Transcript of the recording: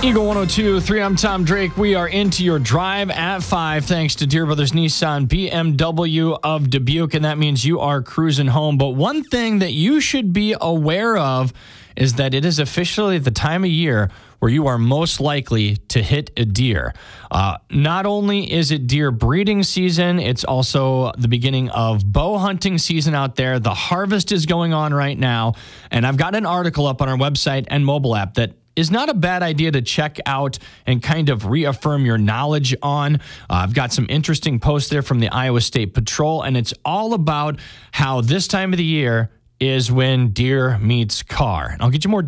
Eagle 102.3, I'm Tom Drake. We are into your drive at 5 thanks to Deere Brothers Nissan BMW of Dubuque, and that means you are cruising home. But one thing that you should be aware of is that it is officially the time of year where you are most likely to hit a deer. Not only is it deer breeding season, it's also the beginning of bow hunting season out there. The harvest is going on right now, and I've got an article up on our website and mobile app that is not a bad idea to check out and kind of reaffirm your knowledge on. I've got some interesting posts there from the Iowa State Patrol, and it's all about how this time of the year is when deer meets car. And I'll get you more